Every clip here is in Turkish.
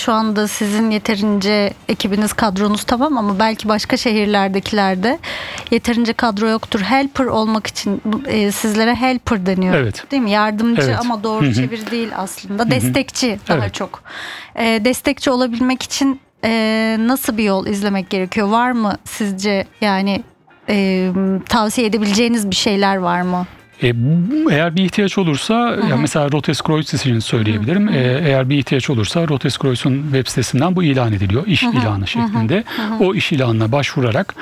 Şu anda sizin yeterince ekibiniz, kadronuz tamam ama belki başka şehirlerdekilerde yeterince kadro yoktur. Helper olmak için sizlere helper deniyor. Evet. Değil mi? Yardımcı Evet. ama doğru çeviri değil aslında. Destekçi daha Evet. çok. Destekçi olabilmek için nasıl bir yol izlemek gerekiyor? Var mı sizce yani tavsiye edebileceğiniz bir şeyler var mı? Eğer bir ihtiyaç olursa yani mesela Roteskreuz için söyleyebilirim. Eğer bir ihtiyaç olursa Roteskreuz'un web sitesinden bu ilan ediliyor. İş ilanı şeklinde. O iş ilanına başvurarak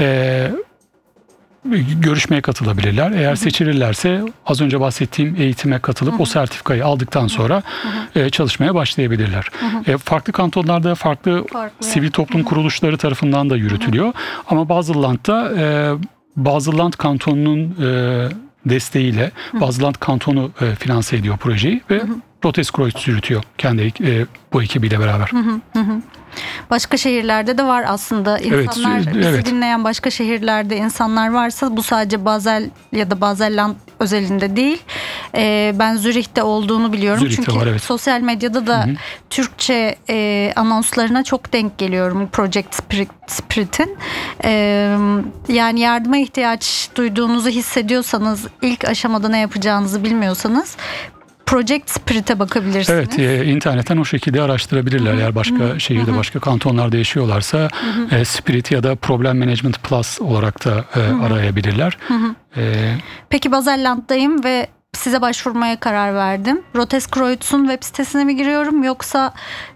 görüşmeye katılabilirler. Eğer seçilirlerse az önce bahsettiğim eğitime katılıp o sertifikayı aldıktan sonra çalışmaya başlayabilirler. Farklı kantonlarda farklı sivil toplum kuruluşları tarafından da yürütülüyor. Ama Basel-Land'da Basel-Land kantonunun desteğiyle Basel-Land kantonu finanse ediyor projeyi ve Roteskreuz yürütüyor kendi bu ekibiyle beraber. Başka şehirlerde de var aslında insanlar, bizi dinleyen başka şehirlerde insanlar varsa bu sadece Basel ya da Basel-Land özelinde değil. Ben Zürih'te olduğunu biliyorum. Zürih'te çünkü var, evet. sosyal medyada da Türkçe anonslarına çok denk geliyorum Project Spirit'in. Yani yardıma ihtiyaç duyduğunuzu hissediyorsanız, ilk aşamada ne yapacağınızı bilmiyorsanız Project Spirit'e bakabilirsiniz. Evet, internetten o şekilde araştırabilirler. Eğer başka şehirde, başka kantonlarda yaşıyorlarsa Spirit ya da Problem Management Plus olarak da arayabilirler. Peki Basel-Land'dayım ve size başvurmaya karar verdim. Roteskreuz'un web sitesine mi giriyorum yoksa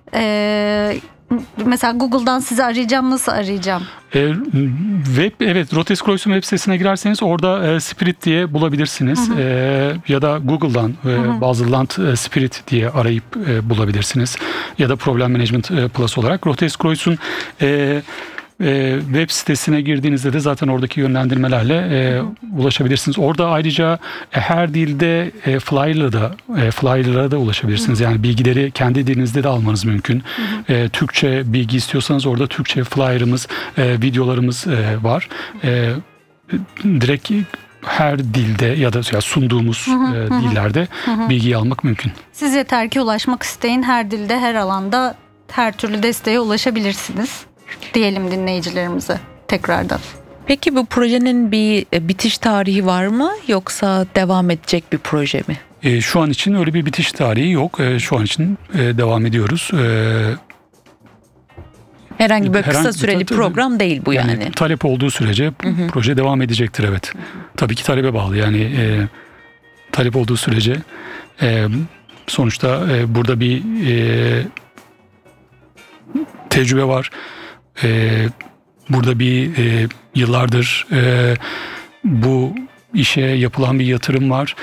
mesela Google'dan sizi arayacağım, nasıl arayacağım? Roteskreuz'un web sitesine girerseniz orada Spirit diye bulabilirsiniz. Ya da Google'dan Basel-Land Spirit diye arayıp bulabilirsiniz. Ya da Problem Management Plus olarak. Roteskreuz'un web sitesine girdiğinizde de zaten oradaki yönlendirmelerle ulaşabilirsiniz. Orada ayrıca her dilde flyer'lara da ulaşabilirsiniz. Yani bilgileri kendi dilinizde de almanız mümkün. Türkçe bilgi istiyorsanız orada Türkçe flyer'ımız, videolarımız var. Direkt her dilde ya da sunduğumuz dillerde bilgiyi almak mümkün. Siz yeter ki ulaşmak isteyin, her dilde, her alanda her türlü desteğe ulaşabilirsiniz diyelim dinleyicilerimize tekrardan. Peki bu projenin bir bitiş tarihi var mı yoksa devam edecek bir proje mi? Şu an için öyle bir bitiş tarihi yok. Şu an için devam ediyoruz. Herhangi bir kısa süreli program değil bu yani. Talep olduğu sürece proje devam edecektir, evet. Tabii ki talebe bağlı yani talep olduğu sürece sonuçta burada bir tecrübe var. Burada bir yıllardır bu işe yapılan bir yatırım var.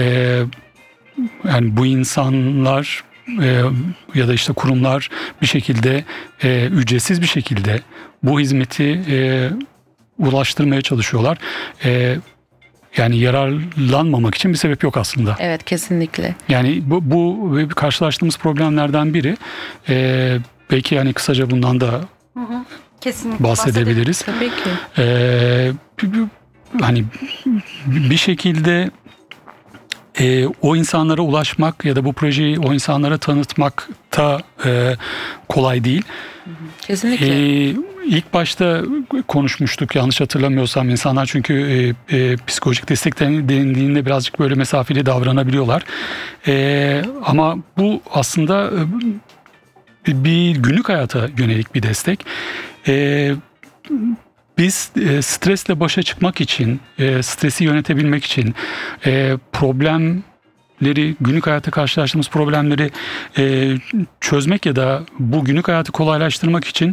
Yani bu insanlar ya da işte kurumlar bir şekilde ücretsiz bir şekilde bu hizmeti ulaştırmaya çalışıyorlar. Yani yararlanmamak için bir sebep yok aslında. Evet, kesinlikle. Yani bu karşılaştığımız problemlerden biri. Belki yani kısaca bundan da kesinlikle bahsedebiliriz. Tabii ki. Hani bir şekilde o insanlara ulaşmak ya da bu projeyi o insanlara tanıtmak da kolay değil. Kesinlikle. İlk başta konuşmuştuk yanlış hatırlamıyorsam, insanlar çünkü psikolojik destek denildiğinde birazcık böyle mesafeli davranabiliyorlar. Ama bu aslında bir günlük hayata yönelik bir destek. Biz stresle başa çıkmak için, stresi yönetebilmek için, problemleri, günlük hayatta karşılaştığımız problemleri çözmek ya da bu günlük hayatı kolaylaştırmak için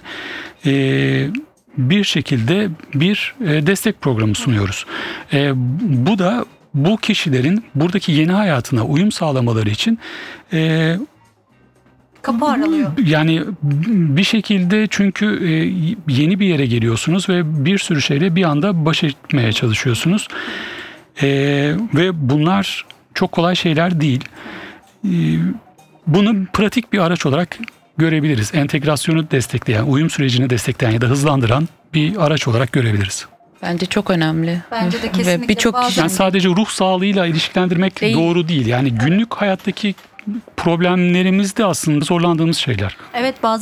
bir şekilde bir destek programı sunuyoruz. Bu da bu kişilerin buradaki yeni hayatına uyum sağlamaları için kapı aralıyor. Yani bir şekilde çünkü yeni bir yere geliyorsunuz ve bir sürü şeyle bir anda baş etmeye çalışıyorsunuz. Ve bunlar çok kolay şeyler değil. Bunu pratik bir araç olarak görebiliriz. Entegrasyonu destekleyen, uyum sürecini destekleyen ya da hızlandıran bir araç olarak görebiliriz. Bence çok önemli. Bence de kesinlikle. Ve birçok kişi... Yani sadece ruh sağlığıyla ilişkilendirmek doğru değil. Yani günlük hayattaki problemlerimiz de aslında zorlandığımız şeyler. Evet, bazen